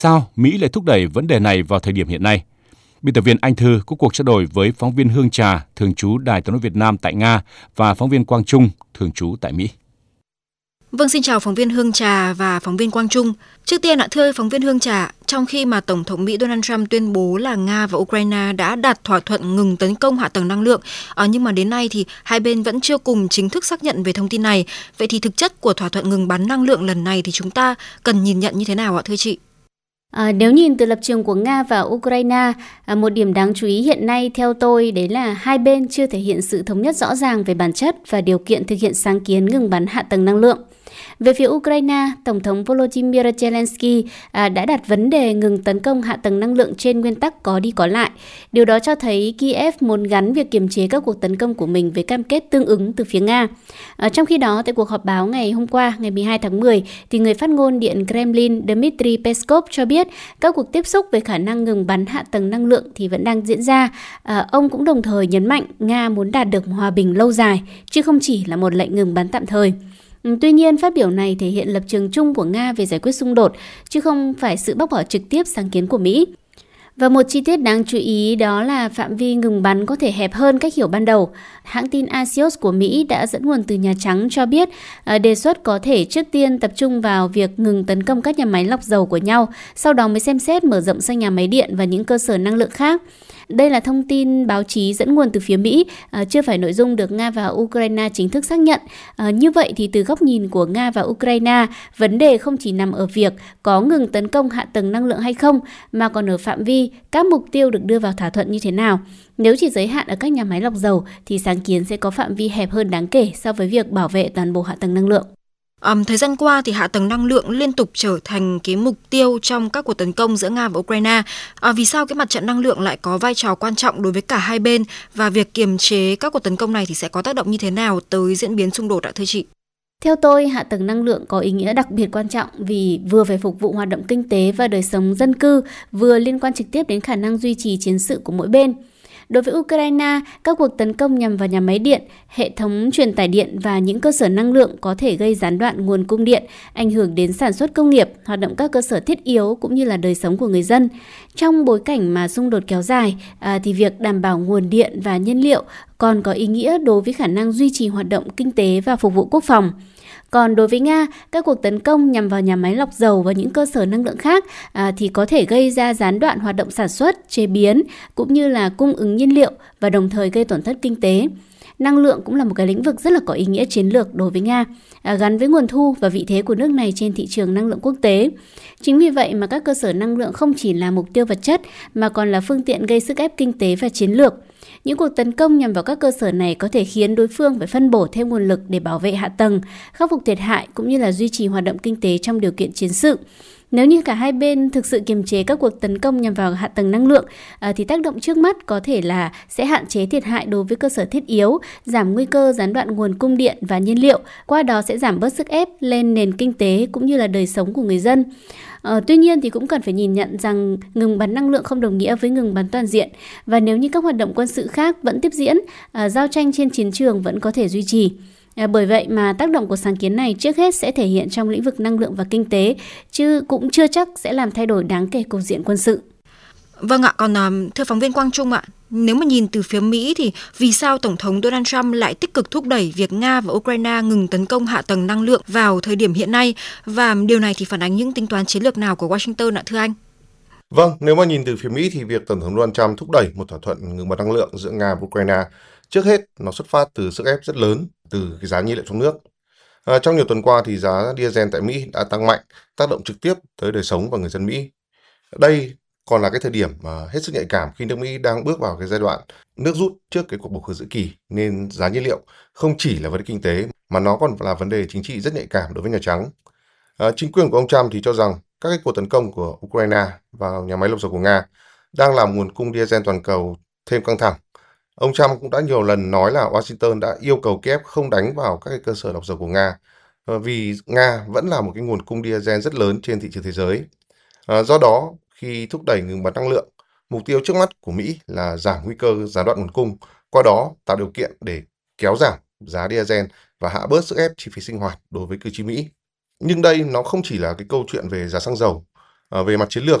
Sao Mỹ lại thúc đẩy vấn đề này vào thời điểm hiện nay? Biên tập viên Anh Thư có cuộc trao đổi với phóng viên Hương Trà, thường trú Đài Tiếng nói Việt Nam tại Nga và phóng viên Quang Trung, thường trú tại Mỹ. Vâng, xin chào phóng viên Hương Trà và phóng viên Quang Trung. Trước tiên thưa phóng viên Hương Trà, trong khi mà Tổng thống Mỹ Donald Trump tuyên bố là Nga và Ukraine đã đạt thỏa thuận ngừng tấn công hạ tầng năng lượng, nhưng mà đến nay thì hai bên vẫn chưa cùng chính thức xác nhận về thông tin này. Vậy thì thực chất của thỏa thuận ngừng bắn năng lượng lần này thì chúng ta cần nhìn nhận như thế nào ạ thưa chị? Nếu nhìn từ lập trường của Nga và Ukraine, một điểm đáng chú ý hiện nay theo tôi đấy là hai bên chưa thể hiện sự thống nhất rõ ràng về bản chất và điều kiện thực hiện sáng kiến ngừng bắn hạ tầng năng lượng. Về phía Ukraine, Tổng thống Volodymyr Zelensky đã đặt vấn đề ngừng tấn công hạ tầng năng lượng trên nguyên tắc có đi có lại. Điều đó cho thấy Kiev muốn gắn việc kiềm chế các cuộc tấn công của mình với cam kết tương ứng từ phía Nga. Trong khi đó, tại cuộc họp báo ngày hôm qua, ngày 12 tháng 10, thì người phát ngôn Điện Kremlin Dmitry Peskov cho biết các cuộc tiếp xúc về khả năng ngừng bắn hạ tầng năng lượng thì vẫn đang diễn ra. Ông cũng đồng thời nhấn mạnh Nga muốn đạt được hòa bình lâu dài, chứ không chỉ là một lệnh ngừng bắn tạm thời. Tuy nhiên, phát biểu này thể hiện lập trường chung của Nga về giải quyết xung đột, chứ không phải sự bác bỏ trực tiếp sáng kiến của Mỹ. Và một chi tiết đáng chú ý đó là phạm vi ngừng bắn có thể hẹp hơn cách hiểu ban đầu. Hãng tin Axios của Mỹ đã dẫn nguồn từ Nhà Trắng cho biết đề xuất có thể trước tiên tập trung vào việc ngừng tấn công các nhà máy lọc dầu của nhau, sau đó mới xem xét mở rộng sang nhà máy điện và những cơ sở năng lượng khác. Đây là thông tin báo chí dẫn nguồn từ phía Mỹ, chưa phải nội dung được Nga và Ukraine chính thức xác nhận. Như vậy thì từ góc nhìn của Nga và Ukraine, vấn đề không chỉ nằm ở việc có ngừng tấn công hạ tầng năng lượng hay không, mà còn ở phạm vi các mục tiêu được đưa vào thỏa thuận như thế nào. Nếu chỉ giới hạn ở các nhà máy lọc dầu thì sáng kiến sẽ có phạm vi hẹp hơn đáng kể so với việc bảo vệ toàn bộ hạ tầng năng lượng. Thời gian qua thì hạ tầng năng lượng liên tục trở thành cái mục tiêu trong các cuộc tấn công giữa Nga và Ukraine. Vì sao cái mặt trận năng lượng lại có vai trò quan trọng đối với cả hai bên, và việc kiềm chế các cuộc tấn công này thì sẽ có tác động như thế nào tới diễn biến xung đột ạ thưa chị? Theo tôi, hạ tầng năng lượng có ý nghĩa đặc biệt quan trọng vì vừa phải phục vụ hoạt động kinh tế và đời sống dân cư, vừa liên quan trực tiếp đến khả năng duy trì chiến sự của mỗi bên. Đối với Ukraine, các cuộc tấn công nhằm vào nhà máy điện, hệ thống truyền tải điện và những cơ sở năng lượng có thể gây gián đoạn nguồn cung điện, ảnh hưởng đến sản xuất công nghiệp, hoạt động các cơ sở thiết yếu cũng như là đời sống của người dân. Trong bối cảnh mà xung đột kéo dài, thì việc đảm bảo nguồn điện và nhiên liệu còn có ý nghĩa đối với khả năng duy trì hoạt động kinh tế và phục vụ quốc phòng. Còn đối với Nga, các cuộc tấn công nhằm vào nhà máy lọc dầu và những cơ sở năng lượng khác thì có thể gây ra gián đoạn hoạt động sản xuất, chế biến cũng như là cung ứng nhiên liệu và đồng thời gây tổn thất kinh tế. Năng lượng cũng là một cái lĩnh vực rất là có ý nghĩa chiến lược đối với Nga, gắn với nguồn thu và vị thế của nước này trên thị trường năng lượng quốc tế. Chính vì vậy mà các cơ sở năng lượng không chỉ là mục tiêu vật chất mà còn là phương tiện gây sức ép kinh tế và chiến lược. Những cuộc tấn công nhằm vào các cơ sở này có thể khiến đối phương phải phân bổ thêm nguồn lực để bảo vệ hạ tầng, khắc phục thiệt hại cũng như là duy trì hoạt động kinh tế trong điều kiện chiến sự. Nếu như cả hai bên thực sự kiềm chế các cuộc tấn công nhằm vào hạ tầng năng lượng thì tác động trước mắt có thể là sẽ hạn chế thiệt hại đối với cơ sở thiết yếu, giảm nguy cơ gián đoạn nguồn cung điện và nhiên liệu, qua đó sẽ giảm bớt sức ép lên nền kinh tế cũng như là đời sống của người dân. Tuy nhiên thì cũng cần phải nhìn nhận rằng ngừng bắn năng lượng không đồng nghĩa với ngừng bắn toàn diện, và nếu như các hoạt động quân sự khác vẫn tiếp diễn, giao tranh trên chiến trường vẫn có thể duy trì. Bởi vậy mà tác động của sáng kiến này trước hết sẽ thể hiện trong lĩnh vực năng lượng và kinh tế, chứ cũng chưa chắc sẽ làm thay đổi đáng kể cục diện quân sự. Vâng ạ, còn thưa phóng viên Quang Trung ạ, nếu mà nhìn từ phía Mỹ thì vì sao Tổng thống Donald Trump lại tích cực thúc đẩy việc Nga và Ukraine ngừng tấn công hạ tầng năng lượng vào thời điểm hiện nay, và điều này thì phản ánh những tính toán chiến lược nào của Washington ạ thưa anh? Vâng, nếu mà nhìn từ phía Mỹ thì việc Tổng thống Donald Trump thúc đẩy một thỏa thuận ngừng bắn năng lượng giữa Nga và Ukraine trước hết nó xuất phát từ sức ép rất lớn từ cái giá nhiên liệu trong nước. Trong nhiều tuần qua thì giá diesel tại Mỹ đã tăng mạnh, tác động trực tiếp tới đời sống và người dân Mỹ. Đây còn là cái thời điểm mà hết sức nhạy cảm khi nước Mỹ đang bước vào cái giai đoạn nước rút trước cái cuộc bầu cử giữa kỳ, nên giá nhiên liệu không chỉ là vấn đề kinh tế mà nó còn là vấn đề chính trị rất nhạy cảm đối với Nhà Trắng. Chính quyền của ông Trump thì cho rằng các cái cuộc tấn công của Ukraine vào nhà máy lọc dầu của Nga đang làm nguồn cung diesel toàn cầu thêm căng thẳng. Ông Trump cũng đã nhiều lần nói là Washington đã yêu cầu Kiev không đánh vào các cái cơ sở lọc dầu của Nga, vì Nga vẫn là một cái nguồn cung diesel rất lớn trên thị trường thế giới. Do đó, khi thúc đẩy ngừng bắn năng lượng, mục tiêu trước mắt của Mỹ là giảm nguy cơ gián đoạn nguồn cung, qua đó tạo điều kiện để kéo giảm giá diesel và hạ bớt sức ép chi phí sinh hoạt đối với cư tri Mỹ. Nhưng đây nó không chỉ là cái câu chuyện về giá xăng dầu, Về mặt chiến lược